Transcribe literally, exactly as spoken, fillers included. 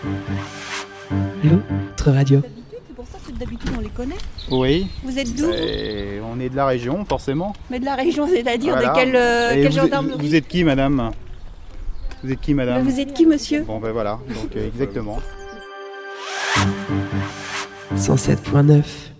L'autre radio. C'est pour ça que d'habitude on les connaît. Oui. Vous êtes d'où? Et on est de la région, forcément. Mais de la région, c'est-à-dire Voilà. de quelle, euh, Et quelle vous, gendarmerie? vous êtes qui, madame? Vous êtes qui, madame? Vous êtes qui, monsieur? Bon, ben voilà, donc euh, exactement. cent sept virgule neuf